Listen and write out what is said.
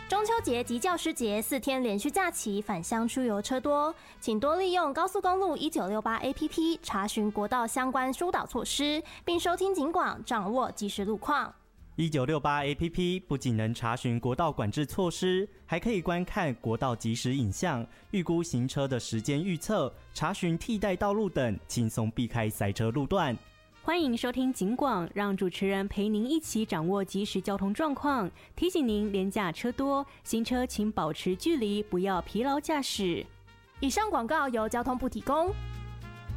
中秋节及教师节4天连续假期，返乡出游车多，请多利用高速公路1968 APP 查询国道相关疏导措施，并收听警广，掌握即时路况。 1968 APP 不仅能查询国道管制措施，还可以观看国道即时影像、预估行车的时间预测、查询替代道路等，轻松避开塞车路段。 欢迎收听警广，让主持人陪您一起掌握即时交通状况，提醒您连假车多，行车请保持距离，不要疲劳驾驶。 以上广告由交通部提供。